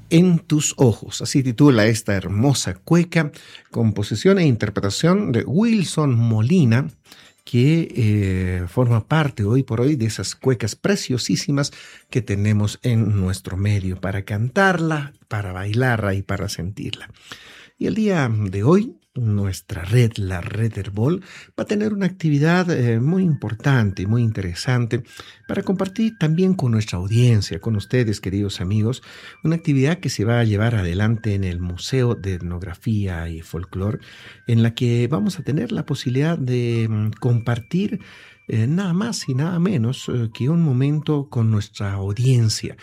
En tus ojos, así titula esta hermosa cueca, composición e interpretación de Wilson Molina, que forma parte hoy por hoy de esas cuecas preciosísimas que tenemos en nuestro medio para cantarla, para bailarla y para sentirla. Y el día de hoy, nuestra red, la Red Herbol, va a tener una actividad muy importante y muy interesante para compartir también con nuestra audiencia, con ustedes, queridos amigos, una actividad que se va a llevar adelante en el Museo de Etnografía y Folclore, en la que vamos a tener la posibilidad de compartir nada más y nada menos que un momento con nuestra audiencia.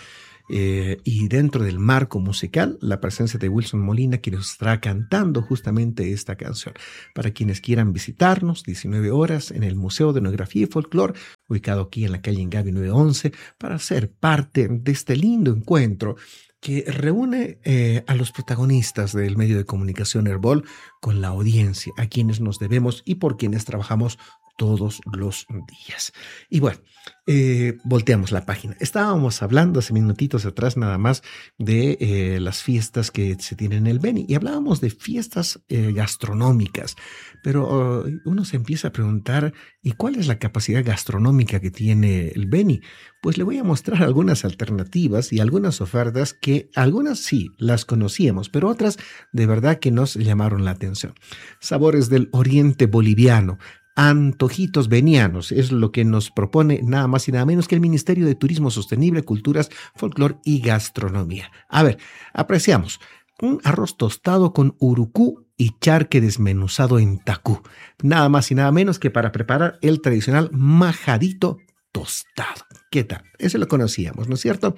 Y dentro del marco musical, la presencia de Wilson Molina, que nos estará cantando justamente esta canción. Para quienes quieran visitarnos, 19 horas en el Museo de Etnografía y Folclore, ubicado aquí en la calle Ingavi 911, para ser parte de este lindo encuentro que reúne a los protagonistas del medio de comunicación Herbol con la audiencia, a quienes nos debemos y por quienes trabajamos todos los días. Y bueno, volteamos la página. Estábamos hablando hace minutitos atrás nada más de las fiestas que se tienen en el Beni y hablábamos de fiestas gastronómicas, pero uno se empieza a preguntar, ¿y cuál es la capacidad gastronómica que tiene el Beni? Pues le voy a mostrar algunas alternativas y algunas ofertas que algunas sí las conocíamos, pero otras de verdad que nos llamaron la atención. Sabores del oriente boliviano, antojitos benianos, es lo que nos propone nada más y nada menos que el Ministerio de Turismo Sostenible, Culturas, Folclor y Gastronomía. A ver, apreciamos un arroz tostado con urucú y charque desmenuzado en tacú. Nada más y nada menos que para preparar el tradicional majadito tostado. ¿Qué tal? Eso lo conocíamos, ¿no es cierto?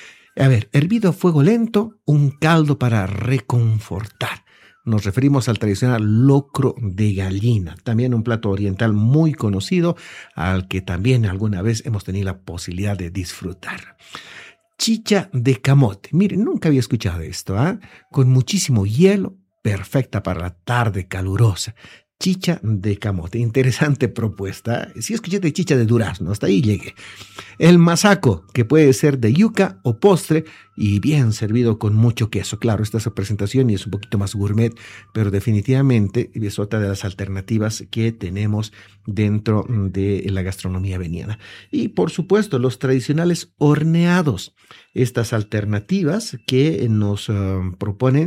A ver, hervido a fuego lento, un caldo para reconfortar. Nos referimos al tradicional locro de gallina, también un plato oriental muy conocido, al que también alguna vez hemos tenido la posibilidad de disfrutar. Chicha de camote. Miren, nunca había escuchado esto, ¿eh? Con muchísimo hielo, perfecta para la tarde calurosa. Chicha de camote, interesante propuesta. Sí escuché de chicha de durazno, hasta ahí llegué. El masaco, que puede ser de yuca o postre y bien servido con mucho queso. Claro, esta es su presentación y es un poquito más gourmet, pero definitivamente es otra de las alternativas que tenemos dentro de la gastronomía veniana. Y por supuesto, los tradicionales horneados. Estas alternativas que nos proponen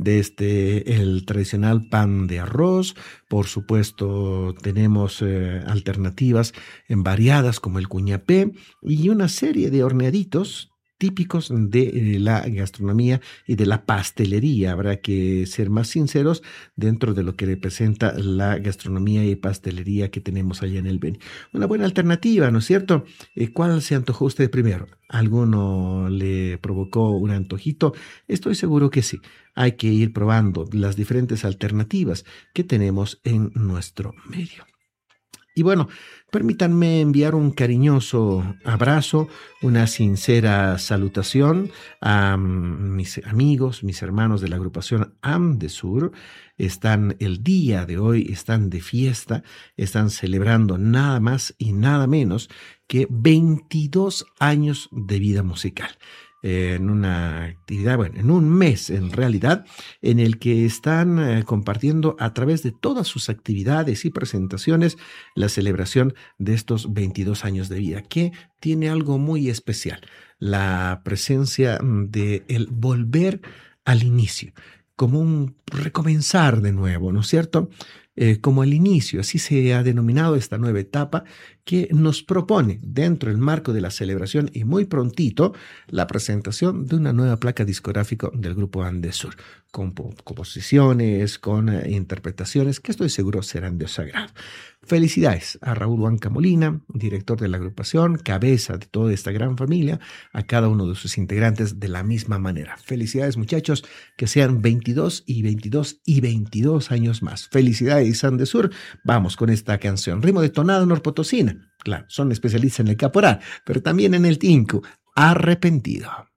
desde el tradicional pan de arroz. Por supuesto, tenemos alternativas variadas como el cuñapé y una serie de horneaditos típicos de la gastronomía y de la pastelería. Habrá que ser más sinceros dentro de lo que representa la gastronomía y pastelería que tenemos allá en el Beni. Una buena alternativa, ¿no es cierto? ¿Cuál se antojó usted primero? ¿Alguno le provocó un antojito? Estoy seguro que sí. Hay que ir probando las diferentes alternativas que tenemos en nuestro medio. Y bueno, permítanme enviar un cariñoso abrazo, una sincera salutación a mis amigos, mis hermanos de la agrupación Amdesur. Están el día de hoy, están de fiesta, están celebrando nada más y nada menos que 22 años de vida musical. En una actividad, bueno, en un mes en realidad, en el que están compartiendo a través de todas sus actividades y presentaciones la celebración de estos 22 años de vida, que tiene algo muy especial, la presencia de el volver al inicio, como un recomenzar de nuevo, ¿no es cierto? Como el inicio, así se ha denominado esta nueva etapa que nos propone dentro del marco de la celebración y muy prontito la presentación de una nueva placa discográfica del grupo Amdesur, con composiciones, con interpretaciones que estoy seguro serán de su agrado. Felicidades a Raúl Huanca Molina, director de la agrupación, cabeza de toda esta gran familia, a cada uno de sus integrantes de la misma manera. Felicidades, muchachos, que sean 22 y 22 y 22 años más. Felicidades, Amdesur. Vamos con esta canción, ritmo de tonada norpotosina. Claro, son especialistas en el caporal, pero también en el tinku. Arrepentido.